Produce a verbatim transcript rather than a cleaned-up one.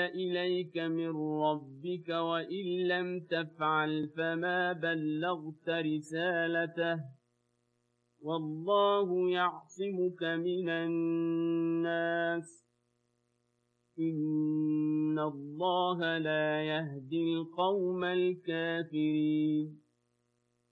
إليك من ربك وإن لم تفعل فما بلغت رسالته والله يعصمك من الناس إن الله لا يهدي القوم الكافرين